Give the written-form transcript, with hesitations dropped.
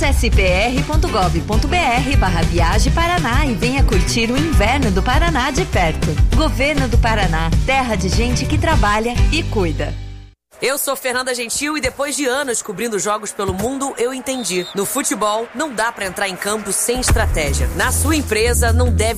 spr.gov.br/Viaje Paraná e venha curtir o inverno do Paraná de perto. Governo do Paraná, terra de gente que trabalha e cuida. Eu sou Fernanda Gentil e depois de anos cobrindo jogos pelo mundo, eu entendi. No futebol, não dá pra entrar em campo sem estratégia. Na sua empresa, não deve